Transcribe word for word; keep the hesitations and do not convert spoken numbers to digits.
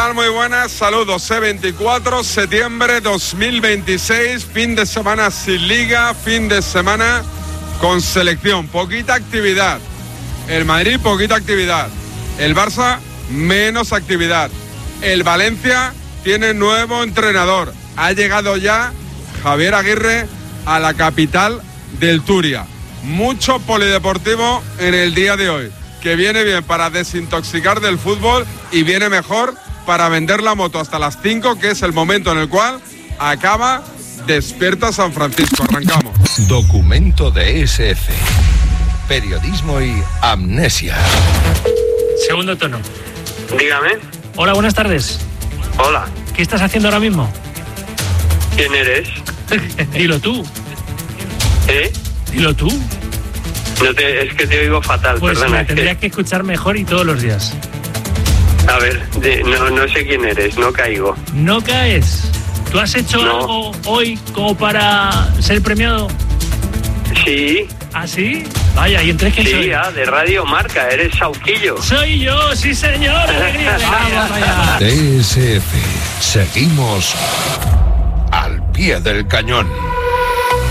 tal? Muy buenas, saludos. ¿eh? veinticuatro de septiembre dos mil veintiséis, fin de semana sin liga, fin de semana con selección, poquita actividad. El Madrid, poquita actividad. El Barça, menos actividad. El Valencia tiene nuevo entrenador. Ha llegado ya Javier Aguirre a la capital del Turia. Mucho polideportivo en el día de hoy, que viene bien para desintoxicar del fútbol y viene mejor para vender la moto hasta las cinco, que es el momento en el cual acaba Despierta San Francisco. Arrancamos. Documento de S F. Periodismo y amnesia. Segundo tono. Dígame. Hola, buenas tardes. Hola. ¿Qué estás haciendo ahora mismo? ¿Quién eres? Dilo tú. ¿Eh? Dilo tú. No te, es que te oigo fatal, pues perdona. me tendrías que... que escuchar mejor y todos los días. A ver, de, no, no sé quién eres, no caigo. ¿No caes? ¿Tú has hecho no. algo hoy como para ser premiado? Sí. ¿Ah, sí? Vaya, ¿y entonces quién sí, soy? Sí, ah, de Radio Marca, eres Sauquillo. Soy yo, sí señor. Alegría, alegría. D S F. Seguimos al pie del cañón.